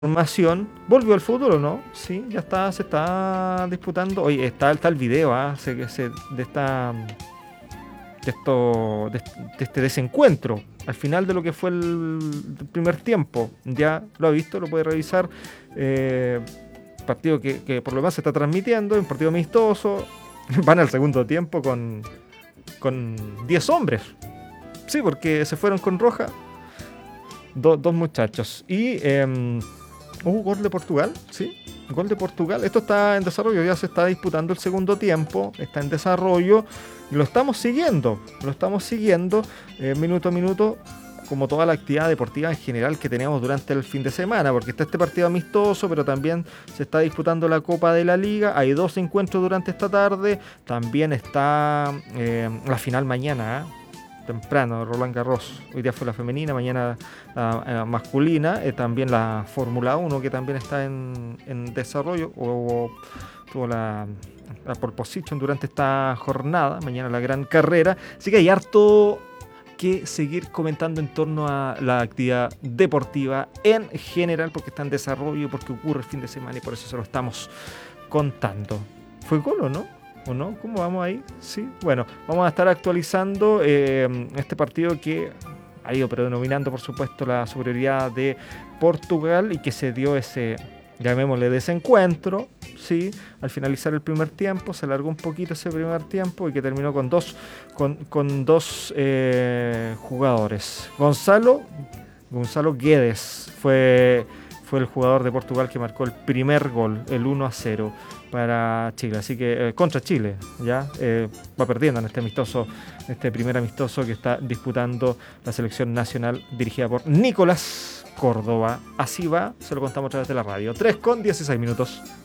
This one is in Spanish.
Información, ¿volvió al fútbol o no? Sí, ya está, se está disputando. Oye, está el video, de este desencuentro al final de lo que fue el primer tiempo. Ya lo ha visto, lo puede revisar. Eh, Partido que por lo demás se está transmitiendo, un partido amistoso. Van al segundo tiempo con 10 hombres. Sí, porque se fueron con roja dos muchachos. Y hubo gol de Portugal, ¿sí? Gol de Portugal. Esto está en desarrollo, ya se está disputando el segundo tiempo, está en desarrollo y lo estamos siguiendo, minuto a minuto, como toda la actividad deportiva en general que teníamos durante el fin de semana, porque está este partido amistoso, pero también se está disputando la Copa de la Liga, hay 2 encuentros durante esta tarde, también está la final mañana, ¿eh? Temprano, Roland Garros. Hoy día fue la femenina, mañana la masculina. También la Fórmula 1, que también está en desarrollo. Tuvo la pole position durante esta jornada. Mañana la gran carrera. Así que hay harto que seguir comentando en torno a la actividad deportiva en general, porque está en desarrollo, porque ocurre el fin de semana y por eso se lo estamos contando. ¿Fue gol o no? ¿O no? ¿Cómo vamos ahí? Sí. Bueno, vamos a estar actualizando este partido que ha ido predominando, por supuesto, la superioridad de Portugal y que se dio ese, llamémosle, desencuentro, ¿sí? Al finalizar el primer tiempo, se alargó un poquito ese primer tiempo y que terminó con dos jugadores. Gonzalo Guedes fue el jugador de Portugal que marcó el primer gol, el 1-0 para Chile. Así que contra Chile, ya va perdiendo en este primer amistoso que está disputando la selección nacional dirigida por Nicolás Córdoba. Así va, se lo contamos a través de la radio. 3:16.